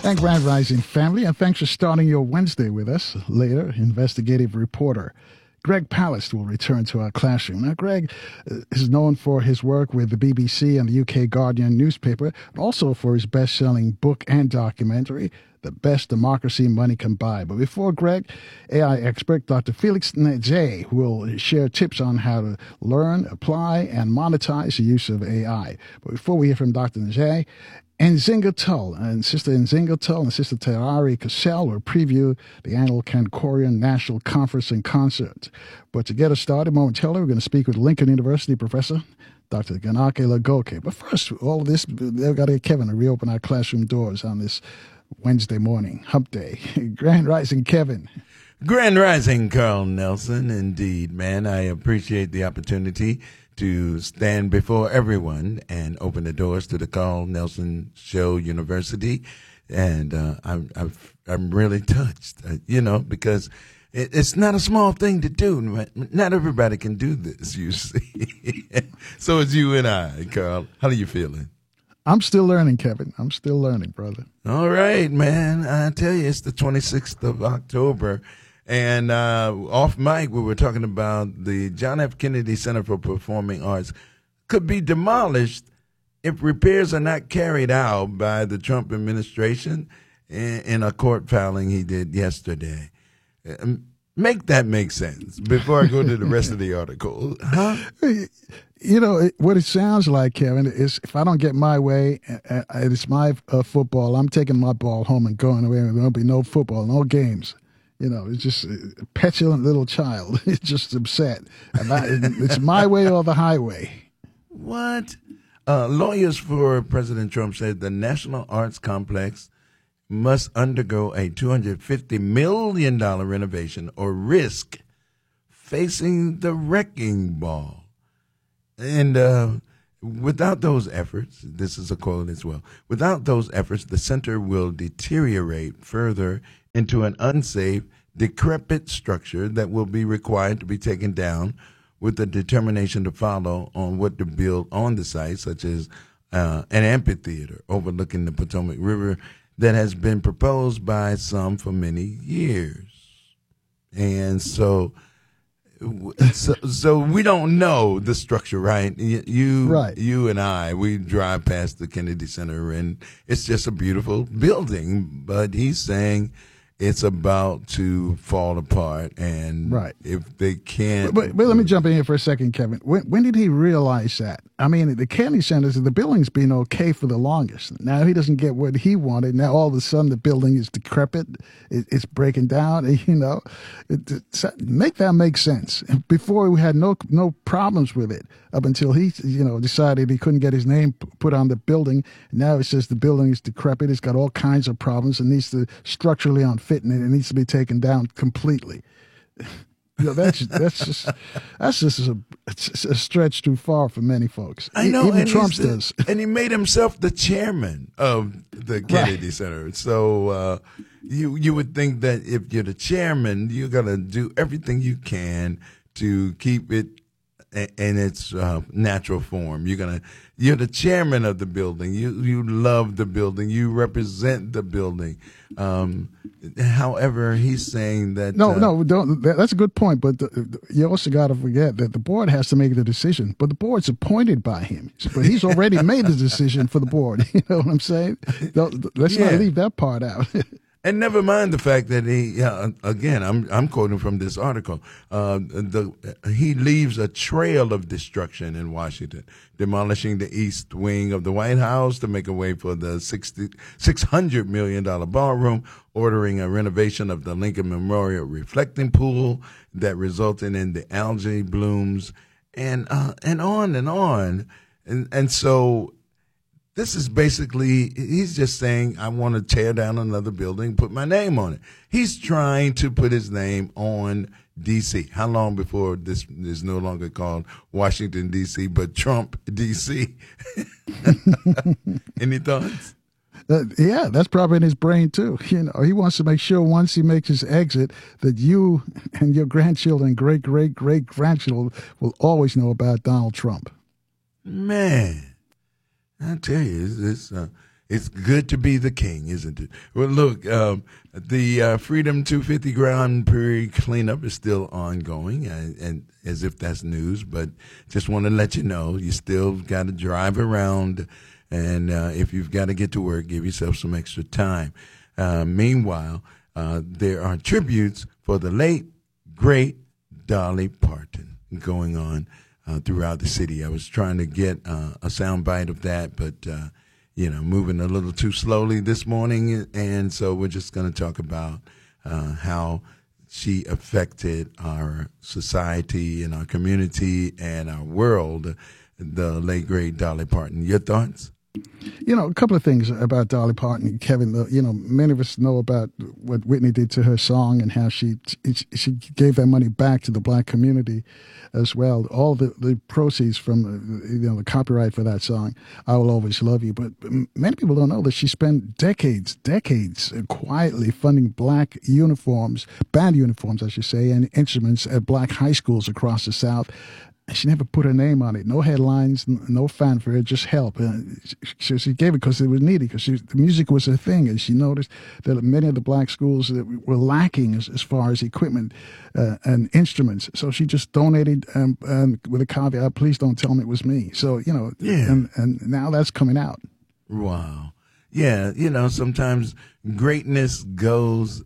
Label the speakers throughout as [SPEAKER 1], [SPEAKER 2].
[SPEAKER 1] And Grand Rising family, and thanks for starting your Wednesday with us. Later, investigative reporter Greg Palast will return to our classroom. Now, Greg is known for his work with the BBC and the UK Guardian newspaper, but also for his best-selling book and documentary, The Best Democracy Money Can Buy. But before Greg, AI expert Dr. Felix Njay will share tips on how to learn, apply, and monetize the use of AI. But before we hear from Dr. Njay, Nzinga Tull and Sister Nzinga Tull and Sister Terari Cassell will preview the annual Cancorian National Conference and Concert. But to get us started momentarily, we're going to speak with Lincoln University professor Dr. Ganake Lagoke. But first, all of this, they've got to get Kevin to reopen our classroom doors on this Wednesday morning, hump day. Grand Rising, Kevin.
[SPEAKER 2] Grand Rising, Carl Nelson. Indeed, man, I appreciate the opportunity to stand before everyone and open the doors to the Carl Nelson Show University. And I'm really touched, because it's not a small thing to do. Not everybody can do this, you see. So it's you and I, Carl. How are you feeling?
[SPEAKER 1] I'm still learning, Kevin. I'm still learning, brother.
[SPEAKER 2] All right, man. I tell you, it's the 26th of October. And off mic, we were talking about the John F. Kennedy Center for Performing Arts could be demolished if repairs are not carried out by the Trump administration in a court filing he did yesterday. Make that make sense before I go to the rest of the article. Huh?
[SPEAKER 1] What it sounds like, Kevin, is if I don't get my way, it's my football, I'm taking my ball home and going away. There'll be no football, no games. It's just a petulant little child. It's just upset. It's my way or the highway.
[SPEAKER 2] What? Lawyers for President Trump said the National Arts Complex must undergo a $250 million renovation or risk facing the wrecking ball. And without those efforts, this is a quote as well, without those efforts, the center will deteriorate further into an unsafe, decrepit structure that will be required to be taken down with the determination to follow on what to build on the site, such as an amphitheater overlooking the Potomac River that has been proposed by some for many years. And so we don't know the structure, right? You and I, we drive past the Kennedy Center, and it's just a beautiful building. But he's saying it's about to fall apart, and if they can't.
[SPEAKER 1] But let me jump in here for a second, Kevin. When did he realize that? I mean, the Kennedy Center, the building's been okay for the longest. Now he doesn't get what he wanted. Now all of a sudden the building is decrepit. It's breaking down. Make that make sense. Before we had no problems with it up until he decided he couldn't get his name put on the building. Now it says the building is decrepit. It's got all kinds of problems. It needs to structurally unfit, and it needs to be taken down completely. That's just a stretch too far for many folks.
[SPEAKER 2] I know,
[SPEAKER 1] even Trump does.
[SPEAKER 2] And he made himself the chairman of the Kennedy Center. So you would think that if you're the chairman, you're gonna do everything you can to keep it in its natural form. You're the chairman of the building. You love the building. You represent the building. However, he's saying that
[SPEAKER 1] don't. That's a good point. But you also got to forget that the board has to make the decision. But the board's appointed by him. But he's already made the decision for the board. You know what I'm saying? Let's not leave that part out.
[SPEAKER 2] And never mind the fact that again, I'm quoting from this article. He leaves a trail of destruction in Washington, demolishing the east wing of the White House to make a way for the $600 million ballroom, ordering a renovation of the Lincoln Memorial reflecting pool that resulted in the algae blooms, and on and on, and so. This is basically, he's just saying, I want to tear down another building, put my name on it. He's trying to put his name on D.C. How long before this is no longer called Washington, D.C., but Trump, D.C.? Any thoughts?
[SPEAKER 1] Yeah, that's probably in his brain, too. He wants to make sure once he makes his exit that you and your grandchildren, great-great-great-grandchildren will always know about Donald Trump.
[SPEAKER 2] Man. I tell you, It's good to be the king, isn't it? Well, look, the Freedom 250 Grand Prix cleanup is still ongoing, and as if that's news, but just want to let you know you still got to drive around, and if you've got to get to work, give yourself some extra time. Meanwhile, there are tributes for the late, great Dolly Parton going on throughout the city. I was trying to get a sound bite of that, but moving a little too slowly this morning, and so we're just going to talk about how she affected our society and our community and our world, the late, great Dolly Parton. Your thoughts?
[SPEAKER 1] A couple of things about Dolly Parton, Kevin. Many of us know about what Whitney did to her song and how she gave that money back to the black community as well. All the proceeds from the copyright for that song, "I Will Always Love You." But many people don't know that she spent decades quietly funding black uniforms, band uniforms, I should say, and instruments at black high schools across the South. She never put her name on it. No headlines, no fanfare, just help. She gave it because it was needed, because the music was her thing. And she noticed that many of the black schools that were lacking as far as equipment and instruments. So she just donated with a caveat, please don't tell me it was me. So, and now that's coming out.
[SPEAKER 2] Wow. Yeah, sometimes greatness goes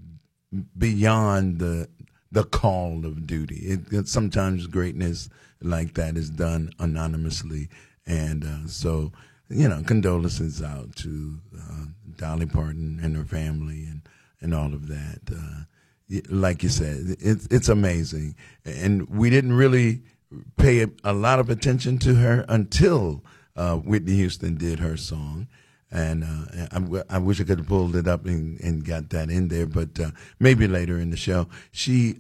[SPEAKER 2] beyond the call of duty. Sometimes greatness like that is done anonymously. And so, condolences out to Dolly Parton and her family and all of that. Like you said, it's amazing. And we didn't really pay a lot of attention to her until Whitney Houston did her song. And I wish I could have pulled it up and got that in there, but maybe later in the show. She,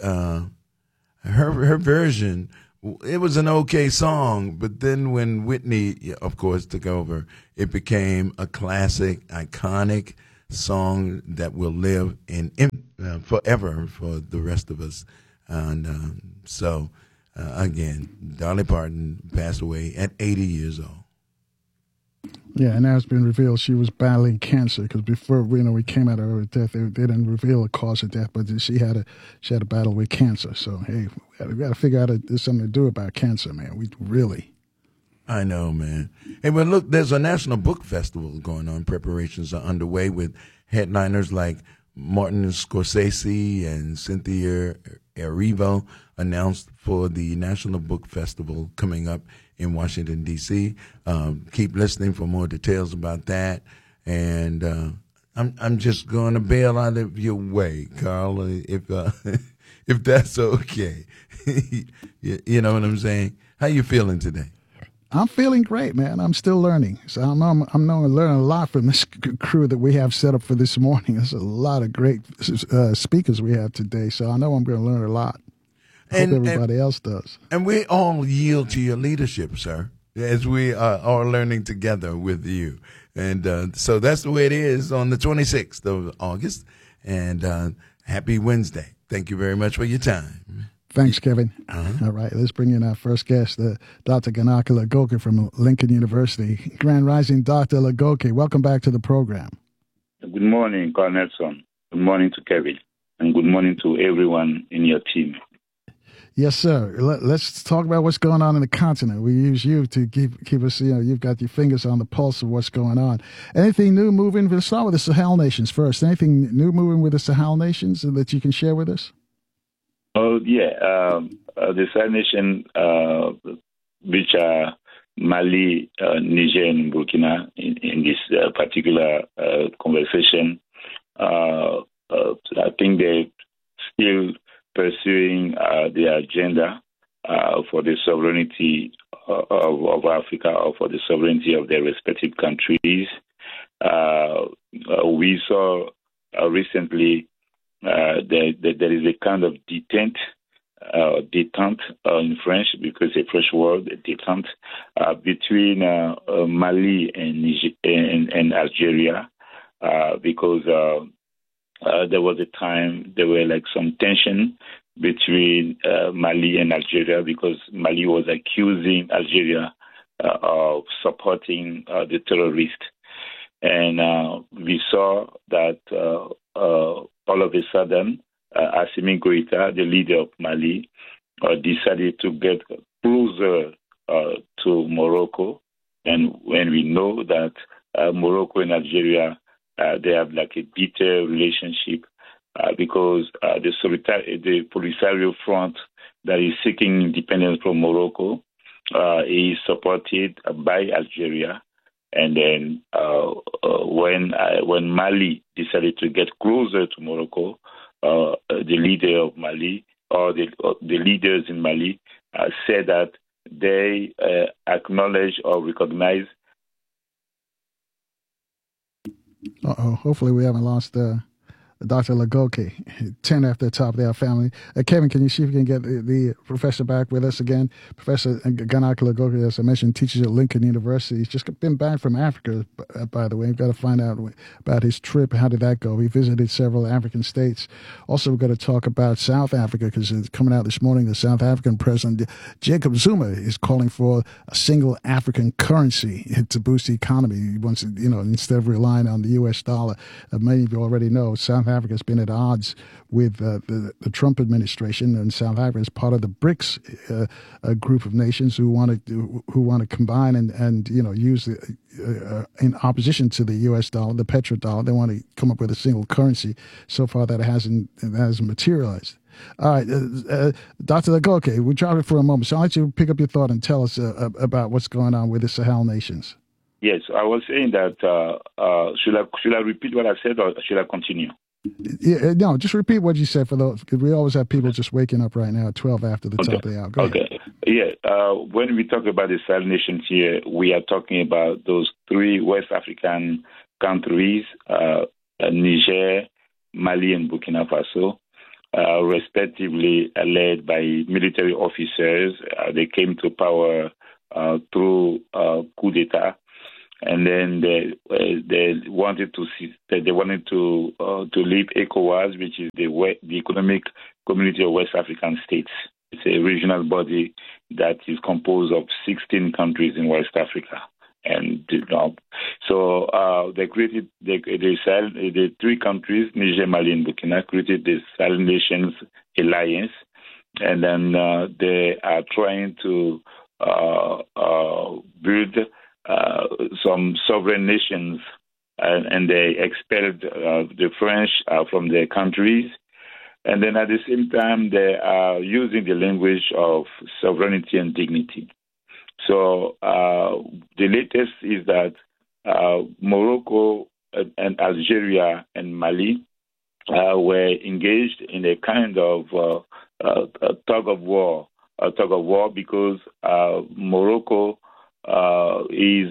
[SPEAKER 2] her version, it was an okay song, but then when Whitney, of course, took over, it became a classic, iconic song that will live in forever for the rest of us. And so, again, Dolly Parton passed away at 80 years old.
[SPEAKER 1] Yeah, and now it's been revealed she was battling cancer, because before we came out of her death, they didn't reveal the cause of death, but she had a battle with cancer. So hey, we got to figure out there's something to do about cancer, man. We really.
[SPEAKER 2] I know, man. Hey, well, look, there's a National Book Festival going on. Preparations are underway with headliners like Martin Scorsese and Cynthia Erivo announced for the National Book Festival coming up in Washington, D.C. Keep listening for more details about that. And I'm just going to bail out of your way, Carl, if that's okay. You know what I'm saying? How you feeling today?
[SPEAKER 1] I'm feeling great, man. I'm still learning. So I'm learning a lot from this crew that we have set up for this morning. There's a lot of great speakers we have today. So I know I'm going to learn a lot. Hope everybody else does.
[SPEAKER 2] And we all yield to your leadership, sir, as we are learning together with you. And so that's the way it is on the 26th of August. And happy Wednesday. Thank you very much for your time.
[SPEAKER 1] Thanks, Kevin. All right, let's bring in our first guest, Dr. Kanaka Lagoke from Lincoln University. Grand Rising, Dr. Lagoke. Welcome back to the program.
[SPEAKER 3] Good morning, Carl Nelson. Good morning to Kevin. And good morning to everyone in your team.
[SPEAKER 1] Yes, sir. Let's talk about what's going on in the continent. We use you to keep us, you've got your fingers on the pulse of what's going on. Anything new moving? Let's start with the Sahel nations first. Anything new moving with the Sahel nations that you can share with us?
[SPEAKER 3] Oh, yeah. The Sahel nation, which are Mali, Niger, and Burkina in this particular conversation, I think they're still pursuing the agenda for the sovereignty of Africa, or for the sovereignty of their respective countries. We saw recently that there is a kind of detente in French, because a French word, detente, between Mali and Algeria, because there was a time there were like some tension between Mali and Algeria, because Mali was accusing Algeria of supporting the terrorists. And we saw that all of a sudden, Assimi Goïta, the leader of Mali, decided to get closer to Morocco. And when we know that Morocco and Algeria, they have like a bitter relationship because the Polisario Front that is seeking independence from Morocco is supported by Algeria. And then when Mali decided to get closer to Morocco, the leader of Mali or the leaders in Mali said that they acknowledge or recognize.
[SPEAKER 1] Hopefully we haven't lost Dr. Lagoke, 10 after the top of their family. Kevin, can you see if you can get the professor back with us again? Professor Ganaka Lagoke, as I mentioned, teaches at Lincoln University. He's just been back from Africa, by the way. We've got to find out about his trip. How did that go? He visited several African states. Also, we've got to talk about South Africa because it's coming out this morning. The South African president, Jacob Zuma, is calling for a single African currency to boost the economy. He wants, instead of relying on the U.S. dollar. Many of you already know South Africa has been at odds with the Trump administration, and South Africa is part of the BRICS group of nations who want to combine and use in opposition to the U.S. dollar, the petrodollar. They want to come up with a single currency. So far, that hasn't materialized. All right, Dr. Lagoke, we'll drop it for a moment. So I'll let you pick up your thought and tell us about what's going on with the Sahel nations.
[SPEAKER 3] Yes, I was saying that. Should I repeat what I said, or should I continue?
[SPEAKER 1] Yeah, no, just repeat what you said for those, because we always have people just waking up right now at 12 after the top of the hour. Go ahead.
[SPEAKER 3] Yeah, when we talk about the Sahel nations here, we are talking about those three West African countries, Niger, Mali, and Burkina Faso, respectively led by military officers. They came to power through coup d'etat. And then they wanted to leave ECOWAS, which is the Economic Community of West African States. It's a regional body that is composed of 16 countries in West Africa. And so they created the three countries, Niger, Mali, and Burkina, created the Sahel Nations Alliance, and then they are trying to build some sovereign nations, and they expelled the French from their countries. And then at the same time, they are using the language of sovereignty and dignity. So the latest is that Morocco and Algeria and Mali were engaged in a kind of tug of war because Morocco is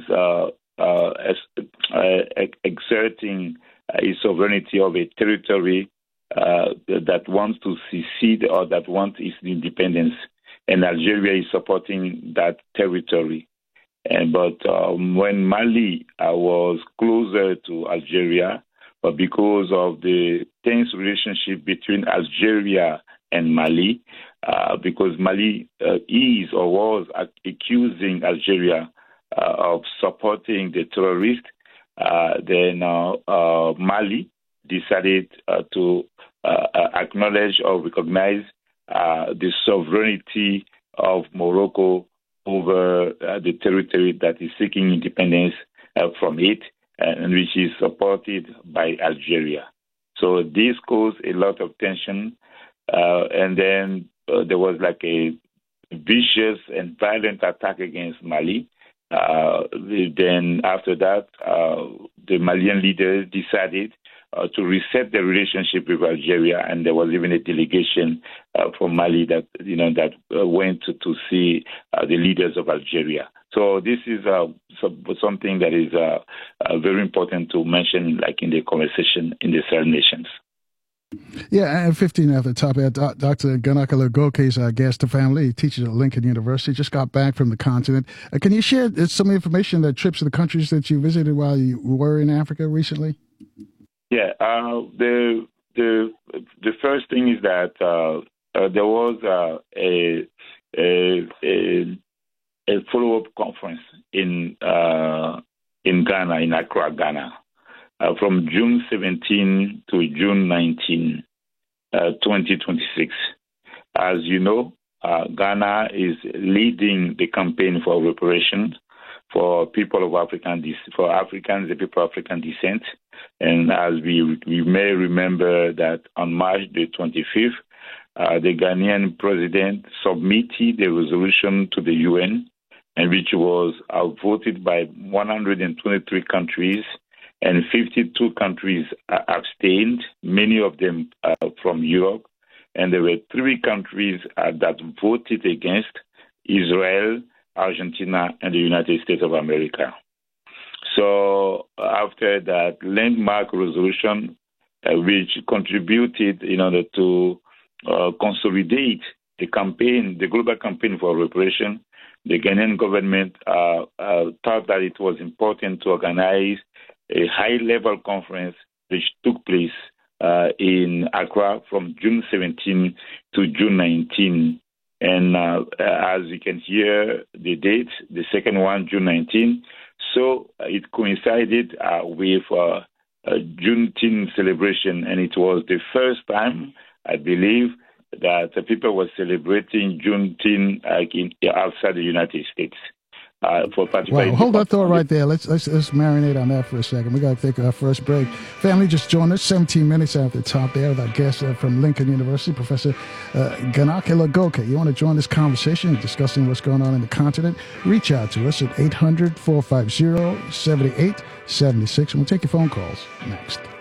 [SPEAKER 3] exerting a sovereignty of a territory that wants to secede or that wants its independence, and Algeria is supporting that territory. But when Mali was closer to Algeria, but because of the tense relationship between Algeria and Mali, because Mali is or was accusing Algeria of supporting the terrorists, then Mali decided to acknowledge or recognize the sovereignty of Morocco over the territory that is seeking independence from it, and which is supported by Algeria. So this caused a lot of tension, and then there was like a vicious and violent attack against Mali. Then after that, the Malian leaders decided to reset the relationship with Algeria, and there was even a delegation from Mali that went to see the leaders of Algeria. So this is something that is very important to mention, like in the conversation in the Sahel nations.
[SPEAKER 1] Yeah, and 15 at the top, Dr. Ganaka Lagoke is our guest. The family. He teaches at Lincoln University, just got back from the continent. Can you share some information that trips to the countries that you visited while you were in Africa recently?
[SPEAKER 3] Yeah, the first thing is that there was a follow-up conference in Ghana, in Accra, Ghana, from June 17 to June 19, 2026. As you know, Ghana is leading the campaign for reparations for people of for Africans, the people of African descent. And as we may remember that on March the 25th, the Ghanaian president submitted a resolution to the UN, and which was voted by 123 countries, and 52 countries abstained, many of them from Europe. And there were 3 countries that voted against: Israel, Argentina, and the United States of America. So after that landmark resolution, which contributed in order to consolidate the campaign, the global campaign for reparation, the Ghanaian government thought that it was important to organize a high-level conference which took place in Accra from June 17 to June 19. And as you can hear the date, the second one, June 19, so it coincided with Juneteenth celebration, and it was the first time, I believe, that people were celebrating Juneteenth outside the United States. For
[SPEAKER 1] wow, hold that thought right there. Let's marinate on that for a second. We got to take our first break. Family, just joined us 17 minutes after the top there with our guest from Lincoln University, Professor Ganake Lagoke. You want to join this conversation discussing what's going on in the continent? Reach out to us at 800-450-7876, and we'll take your phone calls next.